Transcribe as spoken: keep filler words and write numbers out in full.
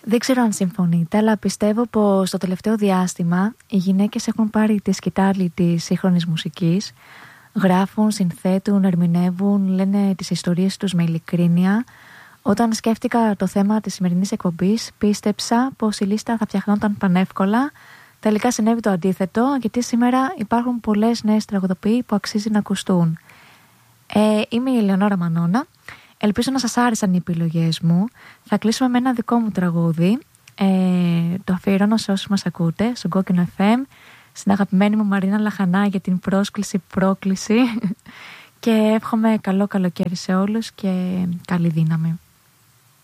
Δεν ξέρω αν συμφωνείτε, αλλά πιστεύω πως το τελευταίο διάστημα οι γυναίκες έχουν πάρει τη σκητάλη της σύγχρονης μουσικής. Γράφουν, συνθέτουν, ερμηνεύουν, λένε τις ιστορίες τους με ειλικρίνεια. Όταν σκέφτηκα το θέμα της σημερινής εκπομπής, πίστεψα πως η λίστα θα φτιαχνόταν πανεύκολα. Τελικά συνέβη το αντίθετο, γιατί σήμερα υπάρχουν πολλές νέες τραγουδοποιοί που αξίζει να ακουστούν. Ε, είμαι η Ελεονόρα Μανώνα. Ελπίζω να σας άρεσαν οι επιλογές μου. Θα κλείσουμε με ένα δικό μου τραγούδι. Ε, το αφιερώνω σε όσους μας ακούτε, στο Κόκκινο εφ εμ, στην αγαπημένη μου Μαρίνα Λαχανά για την πρόσκληση πρόκληση. Και εύχομαι καλό καλοκαίρι σε όλους και καλή δύναμη.